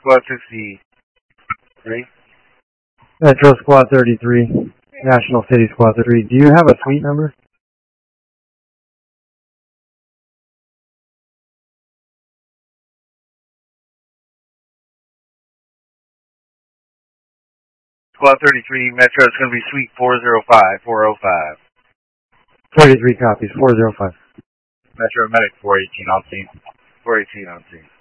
Squad 63. Metro Squad 33. National City Squad 33. Do you have a suite number? Squad 33, Metro, it's going to be suite 405, 405. 43 copies, 405. Metro Medic 418 on scene. 418 on scene.